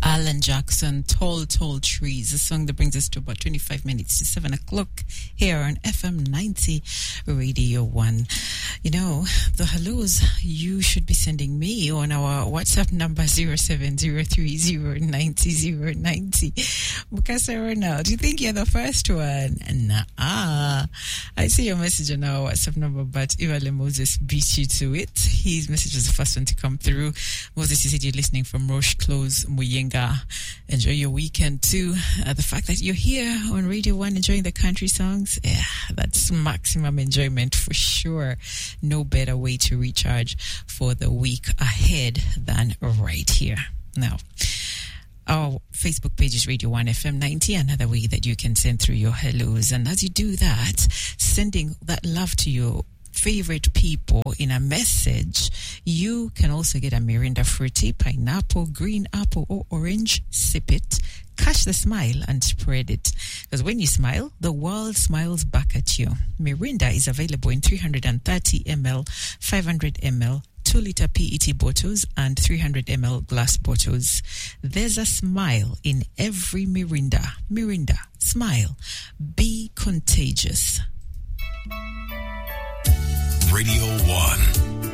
Alan Jackson, Tall, Tall Trees, a song that brings us to about 25 minutes to 7 o'clock here on FM 90 Radio 1. You know, the hellos you should be sending me on our WhatsApp number 0703090090. Mukasa Ronald, do you think you're the first one? Nah. I see your message on our WhatsApp number, but Ivale Moses beat you to it. His message was the first one to come through. Moses, you said you're listening from Roche Close, Muyenga. Enjoy your weekend too. The fact that you're here on Radio 1 enjoying the country songs, that's maximum enjoyment for sure. No better way to recharge for the week ahead than right here. Now, our Facebook page is Radio 1 FM 90, another way that you can send through your hellos. And as you do that, sending that love to your favorite people in a message, you can also get a Mirinda Fruity, pineapple, green apple, or orange. Sip it, catch the smile, and spread it. Because when you smile, the world smiles back at you. Mirinda is available in 330 ml, 500 ml, 2-liter PET bottles, and 300 ml glass bottles. There's a smile in every Mirinda. Mirinda, smile. Be contagious. Radio 1.